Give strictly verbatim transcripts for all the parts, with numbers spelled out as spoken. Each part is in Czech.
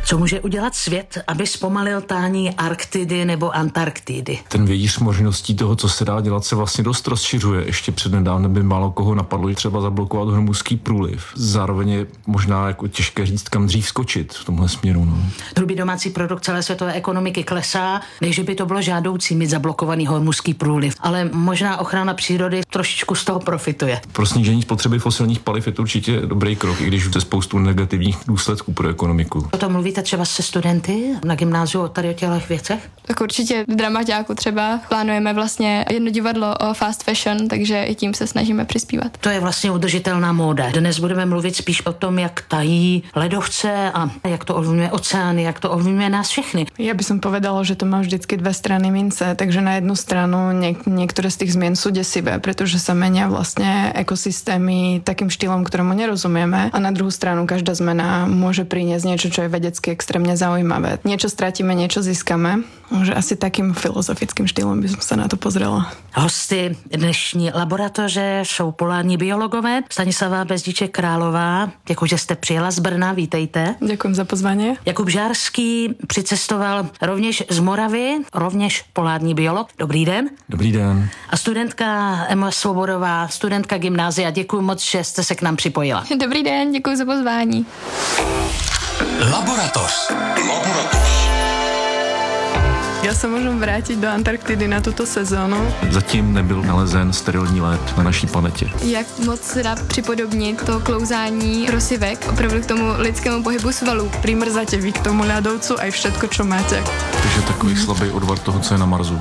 Co může udělat svět, aby zpomalil tání Arktidy nebo Antarktidy? Ten vějíř možností toho, co se dá dělat, se vlastně dost rozšiřuje. Ještě přednedávnem by málo koho napadlo třeba zablokovat Hormuzský průliv. Zároveň je možná jako těžké říct, kam dřív skočit v tomhle směru. No. Hrubý domácí produkt celé světové ekonomiky klesá, než by to bylo žádoucí mít zablokovaný Hormuzský průliv. Ale možná ochrana přírody trošičku z toho profituje. Pro snížení spotřeby fosilních paliv je to určitě dobrý krok, i když se spoustu negativních důsledků pro ekonomiku. O tom mluvíte třeba se studenty na gymnáziu tady o těchto věcech? Tak určitě v dramaťáku třeba plánujeme vlastně jedno divadlo o fast fashion, takže i tím se snažíme přispívat. To je vlastně udržitelná móda. Dnes budeme mluvit spíš o tom, jak tají ledovce a jak to ovlivňuje oceány, jak to ovlivňuje nás všechny. Ja by som povedala, že to má vždycky dve strany mince, takže na jednu stranu niek- niektoré z tých zmien sú desivé, pretože sa menia vlastne ekosystémy takým štýlom, ktorému nerozumieme, a na druhú stranu každá zmena môže priniesť niečo, čo je vedecky extrémne zaujímavé. Niečo stratíme, niečo získame. Že asi takým filozofickým štýlom by som sa na to pozrela. Hosty dnešní laboratoře jsou polární biologové. Stanislava Bezdíček-Králová, děkuji, že jste přijela z Brna, vítejte. Ďakujem za pozvanie. Jakub Žárský přicestoval rovněž z Moravy, rovněž polární biolog. Dobrý den. Dobrý den. A studentka Emma Svobodová, studentka gymnázia. Děkuji moc, že jste se k nám připojila. Dobrý den, děkuji za pozvání. Laboratoř. Laboratoř. Ja sa môžem vrátiť do Antarktidy na túto sezónu. Zatím nebyl nalezen sterilní led na naší planetě. Jak moc se dá připodobnit to klouzání rosivek opravdu k tomu lidskému pohybu svalů? Primrzate vy k tomu ľadovcu aj všetko, čo máte. Takže takový slabý odvar toho, co je na Marsu.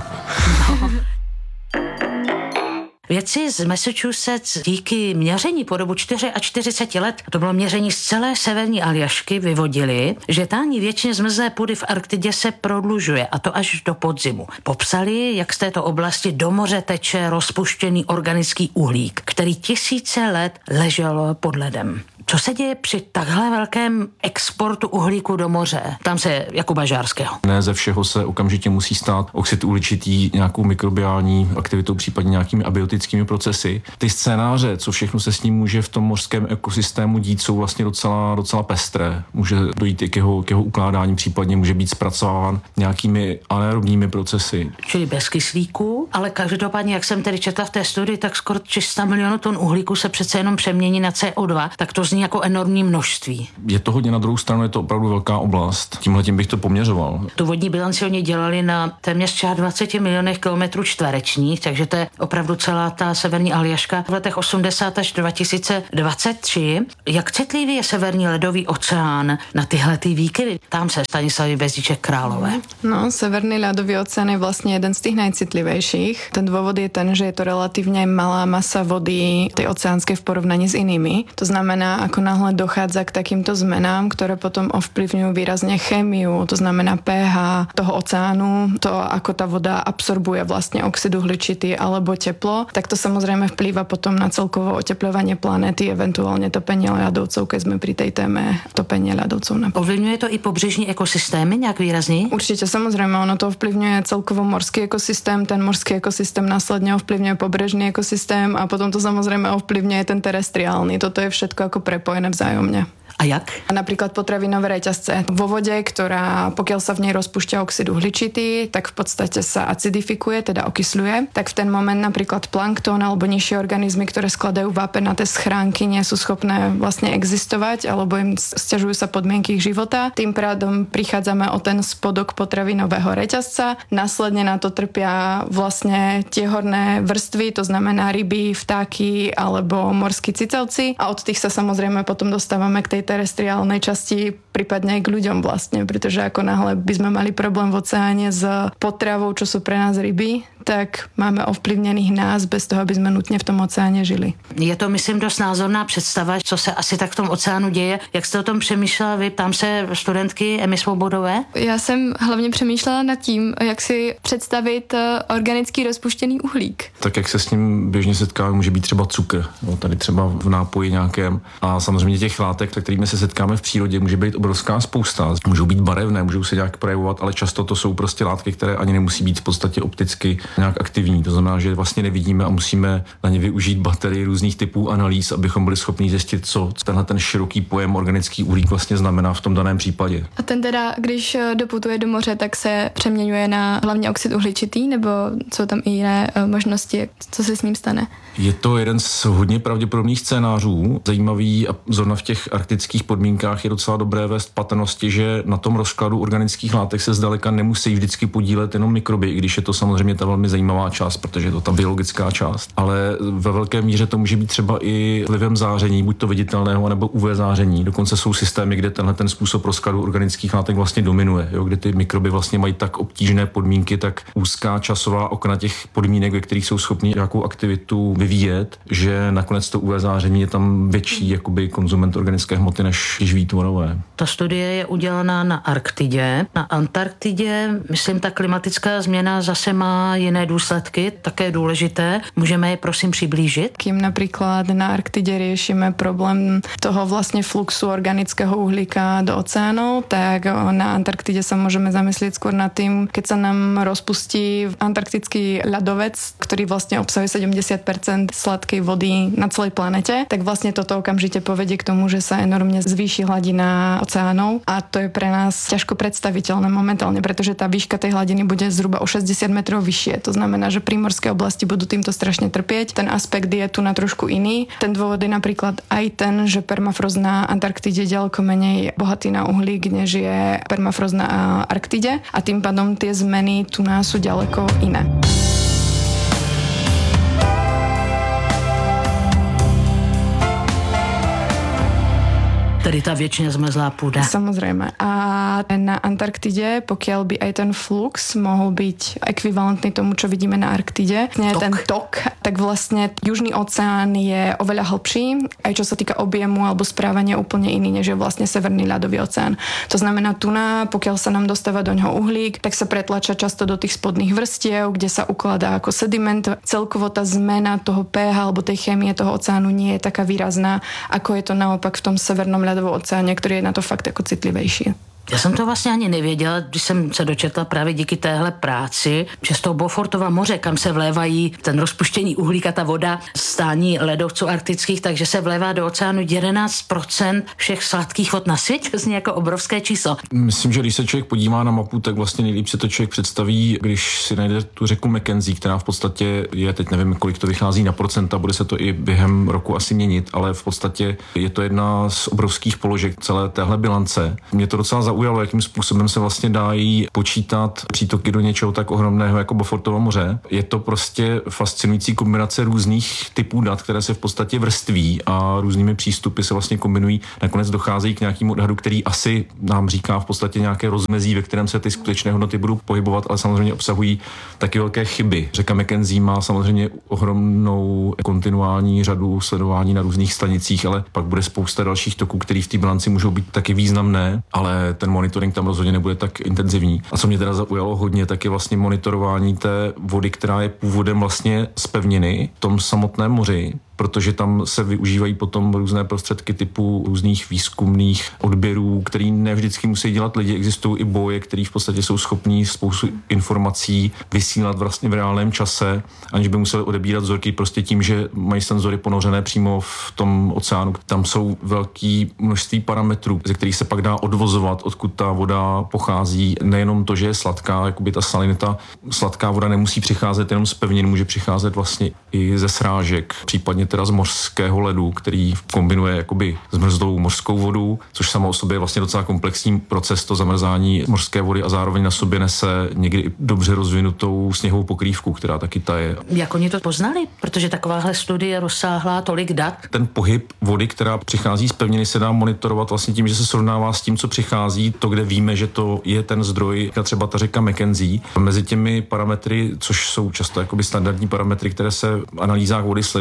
Vědci z Massachusetts díky měření po dobu čtyřicet čtyři let, to bylo měření z celé severní Aljašky, vyvodili, že tání věčně zmrzlé půdy v Arktidě se prodlužuje, a to až do podzimu. Popsali, jak z této oblasti do moře teče rozpuštěný organický uhlík, který tisíce let ležel pod ledem. Co se děje při takhle velkém exportu uhlíku do moře? Tam se Jakuba Žárského. Ne ze všeho se okamžitě musí stát oxid uhličitý nějakou mikrobiální aktivitou, případně nějakými abiotickými procesy. Ty scénáře, co všechno se s ním může v tom mořském ekosystému dít, jsou vlastně docela, docela pestré. Může dojít i k jeho, k jeho ukládání, případně může být zpracován nějakými anaerobními procesy. Čili bez kyslíku, ale každopádně, jak jsem tedy četla v té studii, tak skoro tři sta milionů tun uhlíku se přece jenom přemění na C O dva, tak to zní jako enormní množství. Je to hodně, na druhou stranu je to opravdu velká oblast. Tímhletím bych to poměřoval. Tu vodní bilanci oni dělali na téměř dvacet milionech kilometrů čtverečních, takže to je opravdu celá ta severní Aljaška v letech osmdesát až dva tisíce dvacet tři. Jak citlivý je severní ledový oceán na tyhle ty výkyvy? Tam se Stanislavy Bezdíček-Králové. No, severný ľadový oceán je vlastne jeden z tých najcitlivejších. Ten dôvod je ten, že je to relatívne malá masa vody tej oceánskej v porovnaní s inými. To znamená, ako náhle dochádza k takýmto zmenám, ktoré potom ovplyvňujú výrazne chémiu, to znamená pH toho oceánu, to ako tá voda absorbuje vlastne oxid uhličitý alebo teplo, tak to samozrejme vplýva potom na celkovo otepľovanie planéty, eventuálne topenie ľadovcov, keď sme pri tej téme topenie ľadovcov. Ovlivňuje to i pobřežní ekosystémy nějak výrazně? Určite, samozrejme, ono to ovplyvňuje celkovo morský ekosystém, ten morský ekosystém následne ovplyvňuje pobrežný ekosystém a potom to samozrejme ovplyvňuje ten terestriálny. Toto je všetko ako prepojené vzájomne. A jak? Napríklad potravinové reťazce vo vode, ktorá pokiaľ sa v nej rozpúšťa oxid uhličitý, tak v podstate sa acidifikuje, teda okysľuje. Tak v ten moment napríklad plankton alebo nižšie organizmy, ktoré skladajú vápenaté schránky, nie sú schopné vlastne existovať, alebo im sťažujú sa podmienky ich života. Tým pádom prichádzame o ten spodok potravinového reťazca. Následne na to trpia vlastne tie horné vrstvy, to znamená ryby, vtáky alebo morskí cicavci. A od tých sa samozrejme potom dostávame k tej terestriálnej časti, prípadne aj k ľuďom vlastne, pretože ako náhle by sme mali problém v oceáne s potravou, čo sú pre nás ryby, tak máme ovplyvnených nás bez toho, aby sme nutne v tom oceáne žili. Je to, myslím, dost názorná představa, co se asi tak v tom oceánu děje. Jak jste o tom přemýšlela vy? Ptám se studentky Emy Svobodové. Já jsem hlavně přemýšlela nad tím, jak si představit organický rozpuštěný uhlík. Tak jak se s ním běžně setkáme, může být třeba cukr, no, tady třeba v nápoji nějakém. A samozřejmě těch látek, se kterými se setkáme v přírodě, může být obrovská spousta. Můžou být barevné, můžou se nějak projevovat, ale často to jsou prostě látky, které ani nemusí být v podstatě opticky nějak aktivní. To znamená, že vlastně nevidíme a musíme na ně využít baterii různých typů analýz, abychom byli schopni zjistit, co tenhle ten široký pojem organický uhlík vlastně znamená v tom daném případě. A ten teda, když doputuje do moře, tak se přeměňuje na hlavně oxid uhličitý, nebo jsou tam i jiné možnosti, co se s ním stane? Je to jeden z hodně pravděpodobných scénářů. Zajímavý a zrovna v těch arktických podmínkách je docela dobré vést patrnosti, že na tom rozkladu organických látek se zdaleka nemusí vždycky podílet jenom mikroby, i když je to samozřejmě ta velmi zajímavá část, protože je to ta biologická část. Ale ve velké míře to může být třeba i vlivem záření, buď to viditelného, nebo U V záření. Dokonce jsou systémy, kde tenhle ten způsob rozkladu organických látek vlastně dominuje, jo, kde ty mikroby vlastně mají tak obtížné podmínky, tak úzká časová okna těch podmínek, ve kterých jsou schopni nějakou aktivitu vyvíjet, že nakonec to U V záření je tam větší jakoby konzument organické hmoty než živý tvorové. Ta studie je udělaná na Arktidě. Na Antarktidě, myslím, ta klimatická změna zase má jiné důsledky, také důležité. Můžeme je prosím přiblížit? Kým napríklad na Arktide riešime problém toho vlastne fluxu organického uhlíka do oceánov, tak na Antarktide sa môžeme zamyslieť skôr nad tým, keď sa nám rozpustí antarktický ľadovec, ktorý vlastne obsahuje sedemdesiat percent sladkej vody na celej planete, tak vlastne toto okamžite povedie k tomu, že sa enormne zvýši hladina oceánov a to je pre nás ťažko predstaviteľné momentálne, pretože tá výška tej hladiny bude zhruba o šesťdesiat metrov vyššie. To znamená, že prímorské oblasti budú týmto strašne trpieť. Ten aspekt je tu na trošku iný. Ten dôvod je napríklad aj ten, že permafrost na Antarktide je ďaleko menej bohatý na uhlík, než je permafrost na Arktide a tým pádom tie zmeny tu nás sú ďaleko iné. Tedy ta věčně zmrzlá půda. Samozrejme. A na Antarktide, pokiaľ by aj ten flux mohol byť ekvivalentný tomu, čo vidíme na Arktide, tok. ten tok, tak vlastne Južný oceán je oveľa hlbší, aj čo sa týka objemu alebo správania úplne iný, než je vlastne Severný ľadový oceán. To znamená, tuná, pokiaľ sa nám dostáva do ňoho uhlík, tak sa pretlača často do tých spodných vrstiev, kde sa ukladá ako sediment. Celkovo tá zmena toho pH alebo tej chémie toho oceánu nie je taká výrazná, ako je to naopak v tom Severnom ľadovom oceáně, který je na to fakt jako citlivejší. Já jsem to vlastně ani nevěděla, když jsem se dočetla právě díky téhle práci, že z toho Beaufortova moře, kam se vlévají ten rozpuštění uhlíka, ta voda, stání ledovců arktických, takže se vlévá do oceánu jedenáct procent všech sladkých vod na světě. To zní jako obrovské číslo. Myslím, že když se člověk podívá na mapu, tak vlastně nejlíp se to člověk představí, když si najde tu řeku Mackenzie, která v podstatě je, teď nevím, kolik to vychází na procenta, bude se to i během roku asi měnit, ale v podstatě je to jedna z obrovských položek celé téhle bilance. Mě to docela zaujalo, jakým způsobem se vlastně dají počítat přítoky do něčeho tak ohromného jako Beaufortovo moře. Je to prostě fascinující kombinace různých typů dat, které se v podstatě vrství a různými přístupy se vlastně kombinují. Nakonec docházejí k nějakému odhadu, který asi nám říká v podstatě nějaké rozmezí, ve kterém se ty skutečné hodnoty budou pohybovat, ale samozřejmě obsahují taky velké chyby. Řeka Mackenzie má samozřejmě ohromnou kontinuální řadu sledování na různých stanicích, ale pak bude spousta dalších toků, které v té bilanci můžou být taky významné, ale ten monitoring tam rozhodně nebude tak intenzivní. A co mě teda zaujalo hodně, tak je vlastně monitorování té vody, která je původem vlastně z pevniny v tom samotném moři, protože tam se využívají potom různé prostředky typu různých výzkumných odběrů, který ne vždycky musí dělat lidi. Existují i boje, který v podstatě jsou schopní spoustu informací vysílat vlastně v reálném čase, aniž by museli odebírat vzorky prostě tím, že mají senzory ponořené přímo v tom oceánu. Tam jsou velké množství parametrů, ze kterých se pak dá odvozovat, odkud ta voda pochází. Nejenom to, že je sladká, jakoby ta salinita, sladká voda nemusí přicházet jenom z pevnin, může přicházet vlastně i ze srážek, případně teda z mořského ledu, který kombinuje jakoby zmrzlou mořskou vodu, což samo o sobě je vlastně docela komplexní proces, to zamrzání mořské vody a zároveň na sobě nese někdy dobře rozvinutou sněhovou pokrývku, která taky taje. Jak oni to poznali? Protože takováhle studie rozsáhlá tolik dat. Ten pohyb vody, která přichází z pevniny, se dá monitorovat vlastně tím, že se srovnává s tím, co přichází, to, kde víme, že to je ten zdroj, třeba ta řeka Mackenzie. Mezi těmi parametry, což jsou často jakoby standardní parametry, které se v analýzách vody sledují, kromě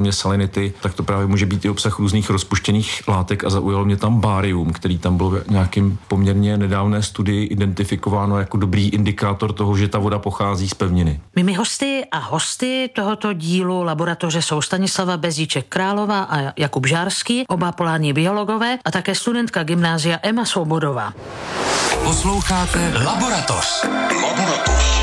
kromě salinity, tak to právě může být i obsah různých rozpuštěných látek a zaujalo mě tam bárium, který tam byl v nějakým poměrně nedávné studii identifikováno jako dobrý indikátor toho, že ta voda pochází z pevniny. Mými hosty a hosty tohoto dílu laboratoře jsou Stanislava Bezíček-Králová a Jakub Žárský, oba polární biologové a také studentka gymnázia Emma Svobodová. Posloucháte Laboratoř. Laboratoř.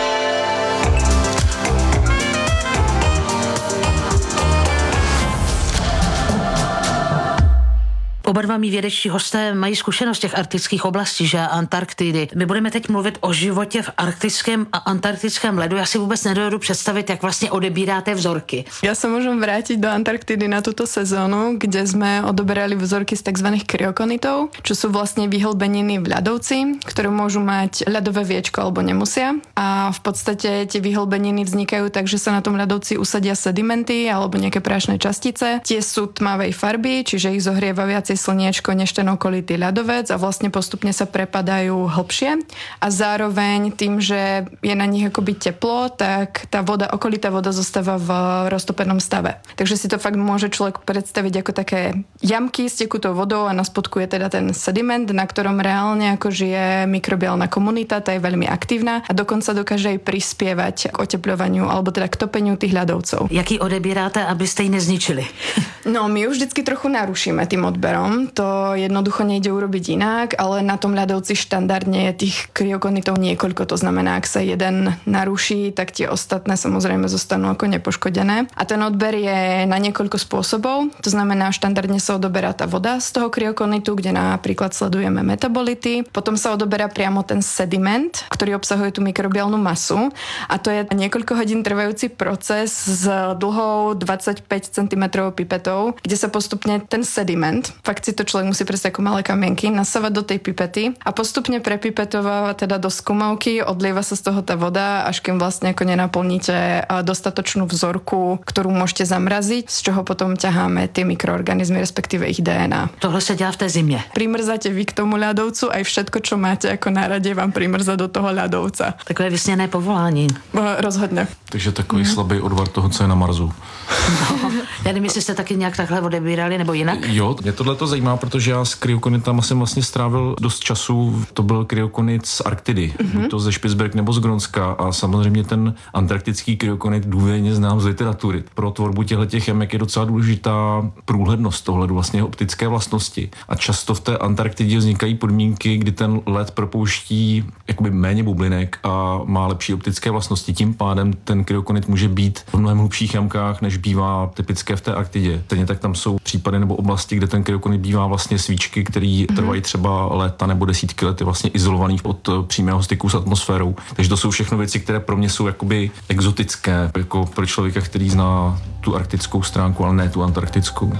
Oba dva mý vědečtí hosté mají zkušenost těch arktických oblastí, že Antarktidy. My budeme teď mluvit o životě v arktickém a antarktickém ledu. Já si vůbec nedovedu představit, jak vlastně odebíráte vzorky. Ja sa môžem vrátiť do Antarktidy na túto sezónu, kde sme odoberali vzorky z tzv. Kryokonitov, čo sú vlastne vyhlbeniny v ľadovci, ktoré môžu mať ľadové viečko alebo nemusia. A v podstate tie vyhlbeniny vznikajú tak, že sa na tom ľadovci usadia sedimenty alebo nejaké prášne častice. Tie sú tmavej farby, čiže ich zohrieva viacej slniečko než ten okolitý ľadovec a vlastne postupne sa prepadajú hlbšie a zároveň tým, že je na nich akoby teplo, tak tá voda, okolitá voda zostáva v roztopenom stave. Takže si to fakt môže človek predstaviť ako také jamky s tekutou vodou a na spodku je teda ten sediment, na ktorom reálne ako žije mikrobiálna komunita, tá je veľmi aktívna a dokonca dokáže aj prispievať k otepľovaniu alebo teda k topeniu tých ľadovcov. Jaký odebíráte, abyste ji nezničili? No, my už vždycky trochu narušíme tým odberom. To jednoducho nejde urobiť inak, ale na tom ľadovci štandardne je tých kryokonitov niekoľko. To znamená, ak sa jeden naruší, tak tie ostatné samozrejme zostanú ako nepoškodené. A ten odber je na niekoľko spôsobov. To znamená, štandardne sa odoberá tá voda z toho kryokonitu, kde napríklad sledujeme metabolity. Potom sa odoberá priamo ten sediment, ktorý obsahuje tú mikrobiálnu masu. A to je niekoľko hodín trvajúci proces s dlhou dvadsaťpäť centimetrov pipetou, kde sa postupne ten sediment, fakt si to človek musí predstaviť ako malé kamienky, nasávať do tej pipety a postupne prepipetováva teda do skúmavky, odlieva sa z toho tá voda, až kým vlastne ako nenaplníte dostatočnú vzorku, ktorú môžete zamraziť, z čoho potom ťaháme tie mikroorganizmy, respektíve ich dé en á. Tohle se dělá v té zimě. Primrzáte vy k tomu ľadovcu, aj všetko, čo máte ako na rade, vám primrzá do toho ľadovca. Takové vysněné povolání. Rozhodne. Takže takový mm. slabý odvar toho, co je na Marsu. No, já nevím, jestli jste taky nějak takhle odebírali, nebo jinak? Jo, mě tohle to zajímá, protože já s kryokonitama jsem vlastně strávil dost času. To byl kryokonit z Arktidy, mm-hmm. buď to ze Špicberg nebo z Grónska a samozřejmě ten antarktický kryokonit důvěrně znám z literatury. Pro tvorbu těchto jemek je docela důležitá průhlednost tohledu, vlastně optické vlastnosti. A často v té Antarktidě vznikají podmínky, kdy ten led propouští jakoby méně bublinek a má lepší optické vlastnosti. Tím pádem ten kryokonit může být v mnohem hlubších jamkách, než bývá typické v té Arktidě. Stejně tak tam jsou případy nebo oblasti, kde ten kryokonit bývá vlastně svíčky, které trvají třeba léta nebo desítky let, je vlastně izolovaný od přímého styku s atmosférou. Takže to jsou všechno věci, které pro mě jsou jakoby exotické, jako pro člověka, který zná tu arktickou stránku, ale ne tu antarktickou.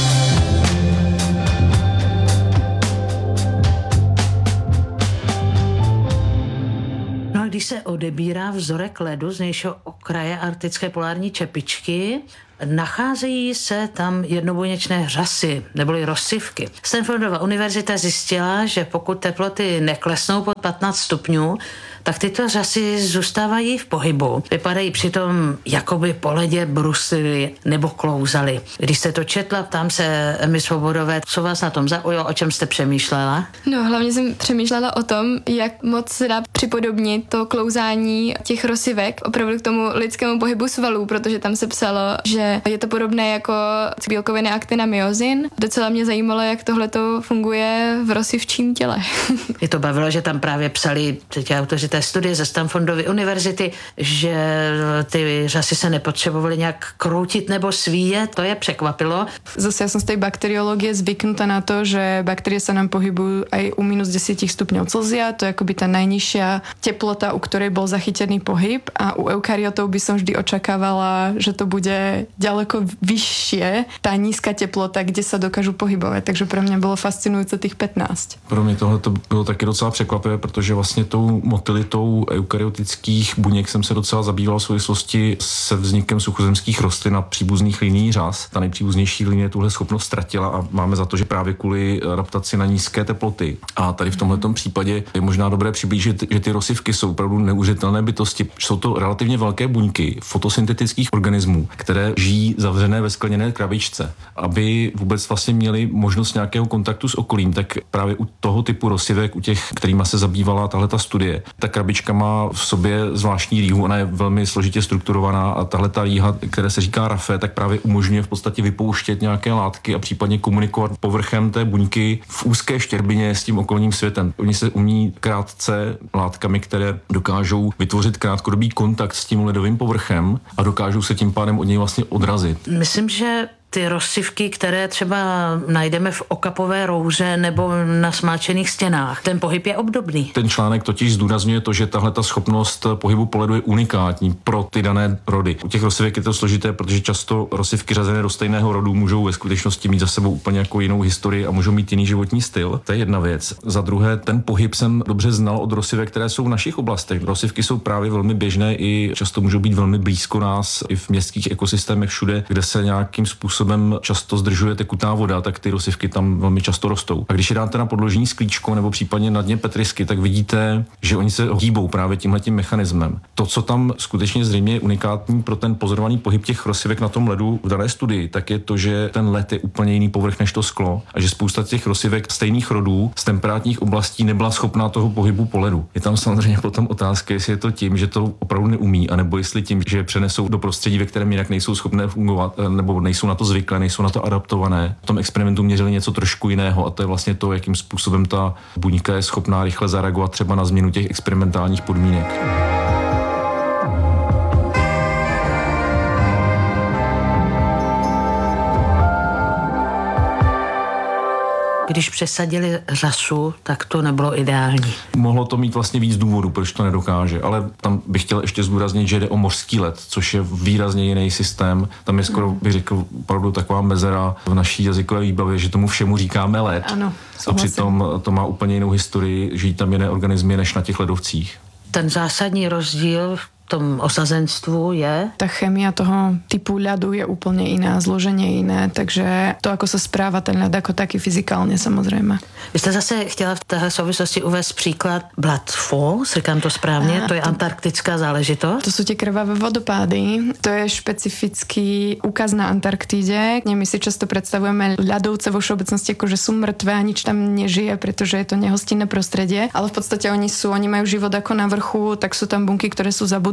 Když se odebírá vzorek ledu z nejšího okraje arktické polární čepičky, nacházejí se tam jednobuněčné řasy, neboli rozsyvky. Stanfordova univerzita zjistila, že pokud teploty neklesnou pod patnáct stupňů, tak tyto řasy zůstávají v pohybu. Vypadají přitom, jakoby po ledě bruslily nebo klouzaly. Když jste to četla, ptám se Emmy Svobodové, co vás na tom zaujalo, o čem jste přemýšlela? No, hlavně jsem přemýšlela o tom, jak moc se dá připodobnit to klouzání těch rozsyvek opravdu k tomu lidskému pohybu svalů, protože tam se psalo, že je to podobné jako bílkoviny aktin a myozin. Docela mě zajímalo, jak tohleto funguje v rozsyvčím těle. Mě to bavilo, že tam právě psali teď autoři té studie ze Stanfordovy univerzity, že ty řasy se nepotřebovaly nějak kroutit nebo svíjet. To je překvapilo. Zase ja som z tej bakteriológie zvyknutá na to, že baktérie sa nám pohybujú aj u minus desať stupňov Celzia. To je akoby tá najnižšia teplota, u ktorej bol zachytený pohyb a u eukaryotov by som vždy očakávala, že to bude ďaleko vyššie, tá nízka teplota, kde sa dokážu pohybovať. Takže pre mňa bolo fascinujúce tých pätnásť. Pro mě tohle to bylo taky docela překvapivé, protože vlastně tou motylí mobilitou eukaryotických buněk jsem se docela zabýval v souvislosti se vznikem suchozemských rostlin a příbuzných linií řas. Ta nejpříbuznější linie tuhle schopnost ztratila a máme za to, že právě kvůli adaptaci na nízké teploty. A tady v tomhletom případě je možná dobré přiblížit, že ty rosivky jsou opravdu neuvěřitelné bytosti. Jsou to relativně velké buňky fotosyntetických organismů, které žijí zavřené ve skleněné krabičce. Aby vůbec vlastně měli možnost nějakého kontaktu s okolím, tak právě u toho typu rosivek, u těch, kterýma se zabývala tahle ta studie, ta krabička má v sobě zvláštní rýhu, ona je velmi složitě strukturovaná a tahle ta rýha, které se říká rafé, tak právě umožňuje v podstatě vypouštět nějaké látky a případně komunikovat povrchem té buňky v úzké štěrbině s tím okolním světem. Oni se umí krátce látkami, které dokážou vytvořit krátkodobý kontakt s tím ledovým povrchem a dokážou se tím pádem od něj vlastně odrazit. Myslím, že ty rozsivky, které třeba najdeme v okapové rouře nebo na smáčených stěnách, ten pohyb je obdobný. Ten článek totiž zdůrazňuje to, že tahle ta schopnost pohybu po ledu je unikátní pro ty dané rody. U těch rozsivek je to složité, protože často rozsivky řazené do stejného rodu můžou ve skutečnosti mít za sebou úplně jako jinou historii a můžou mít jiný životní styl. To je jedna věc. Za druhé, ten pohyb jsem dobře znal od rozsivek, které jsou v našich oblastech. Rozsivky jsou právě velmi běžné i často můžou být velmi blízko nás i v městských ekosystémech všude, kde se nějakým způsobem často zdržuje tekutá voda, tak ty rosivky tam velmi často rostou. A když je dáte na podložní sklíčko nebo případně na dně petrisky, tak vidíte, že oni se hýbou právě tímhletím mechanismem. To, co tam skutečně zřejmě je unikátní pro ten pozorovaný pohyb těch rosivek na tom ledu v dané studii, tak je to, že ten led je úplně jiný povrch než to sklo a že spousta těch rosivek stejných rodů z temperátních oblastí nebyla schopná toho pohybu po ledu. Je tam samozřejmě potom otázka, jestli je to tím, že to opravdu neumí, anebo jestli tím, že přenesou do prostředí, ve kterém jinak nejsou schopné fungovat, nebo nejsou na to zvyklé, nejsou na to adaptované. V tom experimentu měřili něco trošku jiného a to je vlastně to, jakým způsobem ta buňka je schopná rychle zareagovat třeba na změnu těch experimentálních podmínek. Když přesadili řasu, tak to nebylo ideální. Mohlo to mít vlastně víc důvodů, proč to nedokáže, ale tam bych chtěl ještě zdůraznit, že jde o mořský led, což je výrazně jiný systém. Tam je skoro, bych řekl, opravdu taková mezera v naší jazykové výbavě, že tomu všemu říkáme led. Ano, a přitom to má úplně jinou historii, žijí tam jiné organismy než na těch ledovcích. Ten zásadní rozdíl v tom osazenstvu je? Ta chemia toho typu ľadu je úplne iná, zloženie iné, takže to, ako sa správa ten ľad ako taký fyzikálne, samozrejme. Vy jste zase chtěla v téhle souvislosti uvést příklad Blood Falls, říkám to správně, a to je to, antarktická záležitost. To sú tie krvavé vodopády, to je špecifický úkaz na Antarktíde. My si často predstavujeme ľadovce vo všeobecnosti ako, že sú mŕtve a nič tam nežije, pretože je to nehostinné prostredie, ale v podstate oni sú, oni majú život ako na vrchu, tak sú tam bunky, ktoré sú zabudované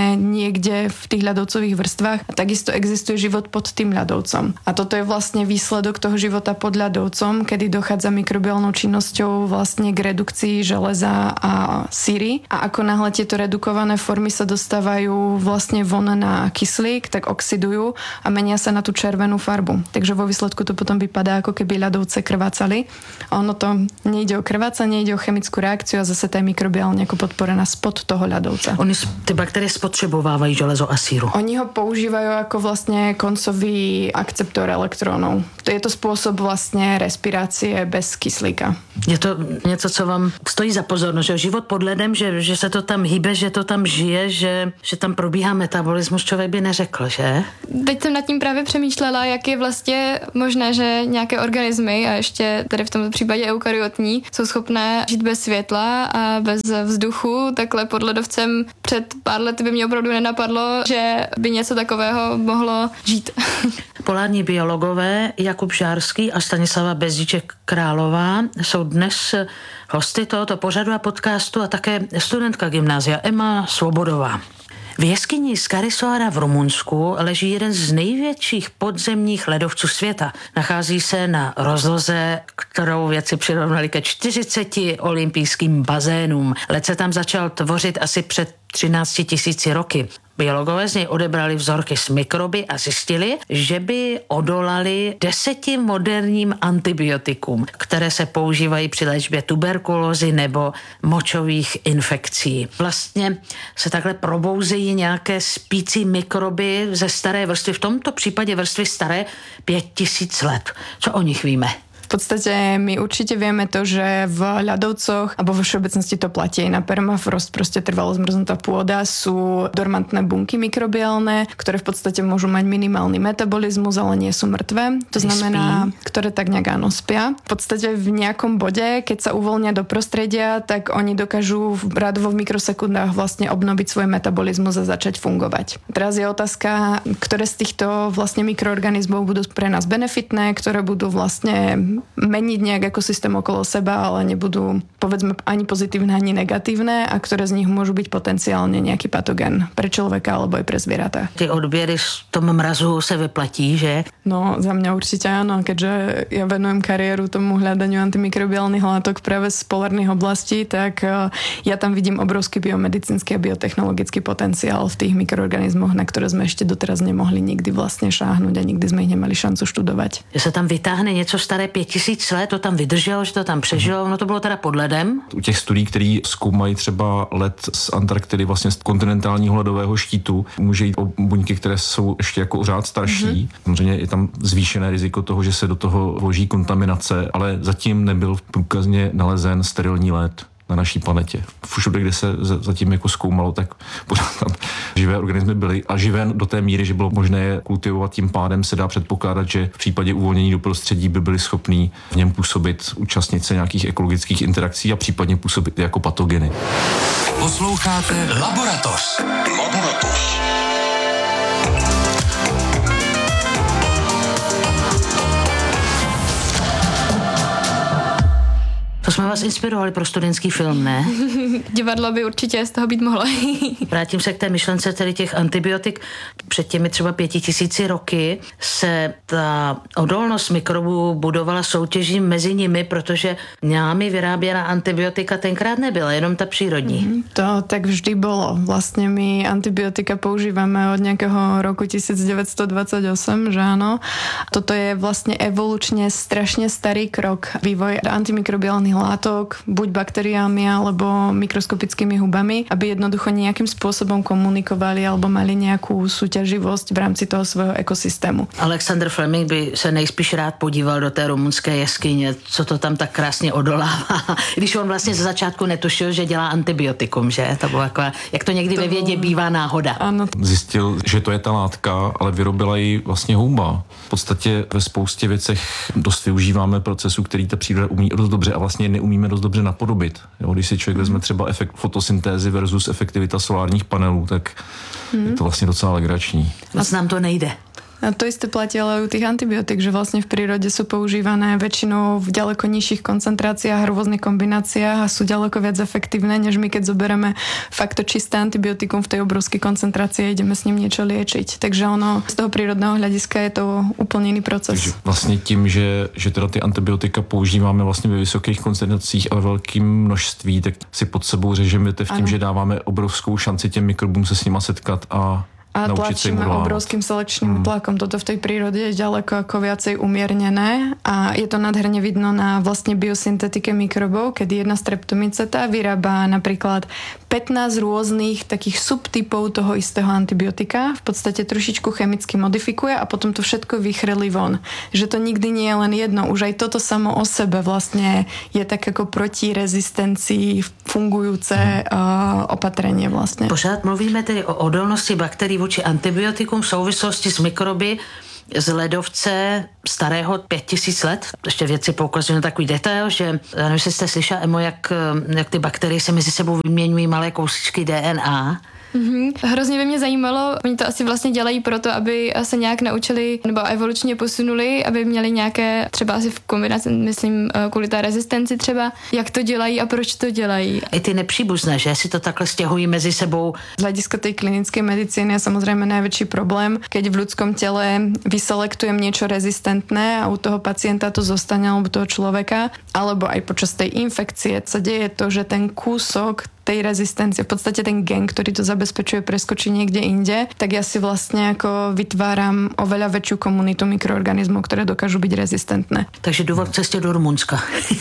niekde v tých ľadovcových vrstvách a takisto existuje život pod tým ľadovcom. A toto je vlastne výsledok toho života pod ľadovcom, kedy dochádza mikrobiálnou činnosťou vlastne k redukcii železa a síry a ako náhle tieto redukované formy sa dostávajú vlastne von na kyslík, tak oxidujú a menia sa na tú červenú farbu. Takže vo výsledku to potom vypadá, ako keby ľadovce krvácali. A ono to nejde o krvácanie, nejde o chemickú reakciu a zase tá je mikrobiálne ako podporená spod toho ľadovca. Oni ty bakterie spotřebovávají železo a síru. Oni ho používajú ako vlastne koncový akceptor elektrónov. To je to spôsob vlastne respirácie bez kyslíka. Je to něco, co vám stojí za pozornost, že život pod ledem, že, že se to tam hýbe, že to tam žije, že, že tam probíhá metabolismus, člověk by neřekl, že? Teď jsem nad tím právě přemýšlela, jak je vlastně možné, že nějaké organismy, a ještě tady v tomto případě eukaryotní, jsou schopné žít bez světla a bez vzduchu. Takhle pod ledovcem před pár lety by mě opravdu nenapadlo, že by něco takového mohlo žít. Polární biologové Jakub Žárský a Stanislava Bezdíček Králová jsou dnes hosty tohoto pořadu a podcastu a také studentka gymnázia Emma Svobodová. V jeskyni Skarisoara v Rumunsku leží jeden z největších podzemních ledovců světa. Nachází se na rozloze, kterou vědci přirovnali ke čtyřiceti olympijským bazénům. Led se tam začal tvořit asi před třinácti tisíci roky. Biologové z něj odebrali vzorky s mikroby a zjistili, že by odolali deseti moderním antibiotikům, které se používají při léčbě tuberkulózy nebo močových infekcí. Vlastně se takhle probouzejí nějaké spící mikroby ze staré vrstvy, v tomto případě vrstvy staré pět tisíc let. Co o nich víme? V podstate my určite vieme to, že v ľadovcoch, alebo vo všeobecnosti to platí aj na permafrost, proste trvalo zmrznutá pôda, sú dormantné bunky mikrobiálne, ktoré v podstate môžu mať minimálny metabolizmus, ale nie sú mŕtve. To znamená, ktoré tak nejak áno spia. V podstate v nejakom bode, keď sa uvoľnia do prostredia, tak oni dokážu radovo v mikrosekundách vlastne obnoviť svoj metabolizmus a začať fungovať. Teraz je otázka, ktoré z týchto vlastne mikroorganizmov budú pre nás benefitné, ktoré budú vlastne meniť nejak ekosystém okolo seba, ale nebudú, povedzme, ani pozitívne, ani negatívne a ktoré z nich môžu byť potenciálne nejaký patogen pre človeka alebo aj pre zvieratá. Ty odběry v tom mrazu se vyplatí, že? No, za mňa určite áno, keďže ja venujem kariéru tomu hľadaniu antimikrobiálnych látok práve z polárnych oblastí, tak ja tam vidím obrovský biomedicínsky a biotechnologický potenciál v tých mikroorganizmoch, na ktoré sme ešte doteraz nemohli nikdy vlastne šáhnuť a nikdy sme ich nemali šancu študovať. Že sa tam vytáhne něco staré pět tisíc let, to tam vydrželo, že to tam přežilo, no to bylo teda pod ledem. U těch studií, který zkoumají třeba led z Antarktidy, vlastně z kontinentálního ledového štítu, může jít o buňky, které jsou ještě jako řád starší. Mm-hmm. Samozřejmě je tam zvýšené riziko toho, že se do toho vloží kontaminace, ale zatím nebyl průkazně nalezen sterilní led na naší planetě. Všude, kde se zatím jako zkoumalo, tak pořád tam živé organismy byly a živé do té míry, že bylo možné je kultivovat, tím pádem se dá předpokládat, že v případě uvolnění do prostředí by byly schopní v něm působit, účastnit se nějakých ekologických interakcí a případně působit jako patogeny. Posloucháte Laboratoř. Laboratoř. To jsme vás inspirovali pro studentský film, ne? Divadlo by určitě z toho být mohlo. Vrátím se k té myšlence tedy těch antibiotik. Před těmi třeba pěti tisíci roky se ta odolnost mikrobů budovala soutěží mezi nimi, protože námi vyráběná antibiotika tenkrát nebyla, jenom ta přírodní. To tak vždy bolo. Vlastne my antibiotika používame od nejakého roku devätnásťstodvadsaťosem, že áno. Toto je vlastne evolučne strašne starý krok. Vývoj antimikrobiálnych látok, buď baktériami alebo mikroskopickými hubami, aby jednoducho nejakým spôsobom komunikovali alebo mali nejakú súťaživosť v rámci toho svojho ekosystému. Alexander Fleming by se nejspíš rád podíval do té rumunské jeskyně, co to tam tak krásně odolává. Když on vlastně ze začátku netušil, že dělá antibiotikum, že? To bylo jako, jak to někdy to ve vědě bývá náhoda. Ano. Zjistil, že to je ta látka, ale vyrobila ji vlastně houba. V podstatě ve spoustě věcech dost využíváme procesů, který ta příroda umí dost dobře a vlastně neumíme dost dobře napodobit. Jo, když si člověk vezme třeba efekt fotosyntézy versus efektivita solárních panelů, tak hmm. je to vlastně docela legrační. Moc nám to nejde. A to isté platí ale u tých antibiotík, že vlastne v prírode sú používané väčšinou v ďaleko nižších koncentráciách, rôznych kombináciách a sú ďaleko viac efektívne, než my keď zoberieme fakt to čisté antibiotikum v tej obrovskej koncentrácii a ideme s ním niečo liečiť. Takže ono z toho prírodného hľadiska je to úplne iný proces. Takže vlastně tím, že, že teda ty antibiotika používáme vlastně ve vysokých koncentracích a ve velkém množství, tak si pod sebou řežeme v tím, ano. že dáváme obrovskou šanci těm mikrobům se s nima setkat a a tlačíme obrovským selekčným mm. tlakom. Toto v tej prírode je ďaleko ako viacej umiernené a je to nádherne vidno na vlastne biosyntetike mikrobov, kedy jedna streptomyceta vyrába napríklad pätnásť rôznych takých subtypov toho istého antibiotika, v podstate trošičku chemicky modifikuje a potom to všetko vychrlí von. Že to nikdy nie je len jedno. Už aj toto samo o sebe vlastne je tak ako proti rezistencii fungujúce uh, opatrenie vlastne. Pořád mluvíme tedy o odolnosti bakterií vůči antibiotikum v souvislosti s mikroby z ledovce starého pět tisíc let. Ještě věci poukazují na takový detail, že já nevím, jestli jste slyšela, Emo, jak, jak ty bakterie se mezi sebou vyměňují malé kousíčky D N A. Mm-hmm. Hrozně by mě zajímalo, oni to asi vlastně dělají proto, aby se nějak naučili nebo evolučně posunuli, aby měli nějaké, třeba asi v kombinaci, myslím, kvůli té rezistenci třeba, jak to dělají a proč to dělají. I ty nepříbuzné, že si to takhle stěhují mezi sebou. Z hľadiska tej klinickej medicíny je samozrejme najväčší problém, keď v ľudskom tele vyselektujem niečo rezistentné a u toho pacienta to zostane alebo toho človeka, alebo aj počas tej infekcie sa deje to, že ten kúsok tej rezistencie, v podstate ten gen, ktorý to zabezpečuje, preskočí niekde inde, tak ja si vlastne ako vytváram oveľa väčšiu komunitu mikroorganizmov, ktoré dokážu byť rezistentné. Takže důvod cestě do Rumunska.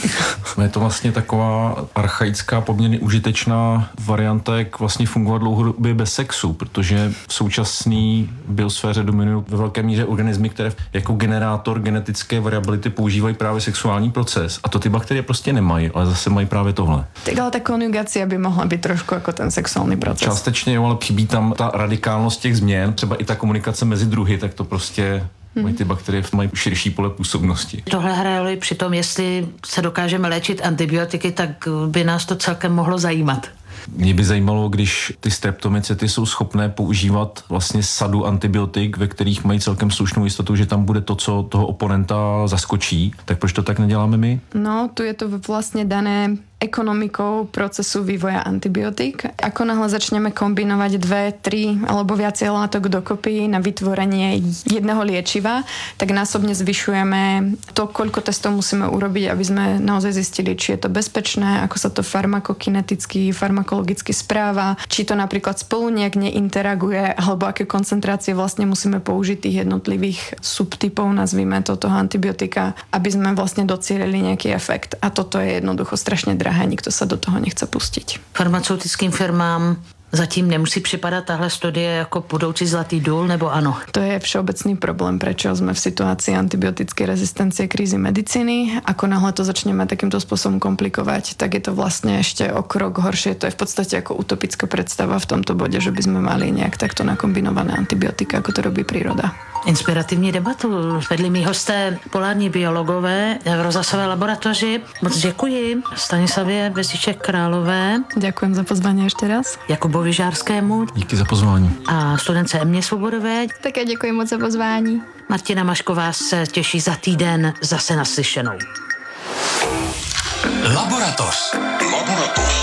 Je to vlastně taková archaická, poměrně užitečná varianta, jak vlastně fungovat dlouhodobě bez sexu, protože v současné biosféře dominují ve velké míře organismy, které jako generátor genetické variability používají právě sexuální proces. A to ty bakterie prostě nemají, ale zase mají právě tohle. Tak ale ta konjugácia by mohla být trošku jako ten sexuální proces. Částečně jo, ale chybí tam ta radikálnost těch změn, třeba i ta komunikace mezi druhy, tak to prostě mají ty bakterie, mají širší pole působnosti. Tohle hraje roli při tom, jestli se dokážeme léčit antibiotiky, tak by nás to celkem mohlo zajímat. Mě by zajímalo, když ty streptomycety jsou schopné používat vlastně sadu antibiotik, ve kterých mají celkem slušnou jistotu, že tam bude to, co toho oponenta zaskočí, tak proč to tak neděláme my? No, tu je to vlastně dané ekonomikou procesu vývoja antibiotík. Ako náhle začneme kombinovať dve, tri alebo viacej látok dokopy na vytvorenie jedného liečiva, tak násobne zvyšujeme to, koľko testov musíme urobiť, aby sme naozaj zistili, či je to bezpečné, ako sa to farmakokineticky, farmakologicky správa, či to napríklad spolu nejak neinteraguje, alebo aké koncentrácie vlastne musíme použiť tých jednotlivých subtypov, nazvime to, toho antibiotika, aby sme vlastne docielili nejaký efekt. A toto je jednoducho strašne drahé. Nikto sa do toho nechce pustiť. Farmaceutickým firmám zatím nemusí připadat tahle studie jako budoucí zlatý důl, nebo ano? To je všeobecný problém, prečo sme v situácii antibiotickej rezistencie krízy medicíny. Ako náhle to začneme takýmto spôsobom komplikovať, tak je to vlastne ešte o krok horšie. To je v podstate ako utopická predstava v tomto bode, že by sme mali nejak takto nakombinované antibiotika, ako to robí príroda. Inspirativní debatu vedli mý hosté, polární biologové v rozhlasové laboratoři. Moc děkuji Stanislavě Beziček Králové. Ďakujem za pozvání ještě raz. Jakubovi Žárskému. Díky za pozvání. A studence Emě Svobodové. Také děkuji moc za pozvání. Martina Mašková se těší za týden zase naslyšenou. Laboratoř. Laboratoř.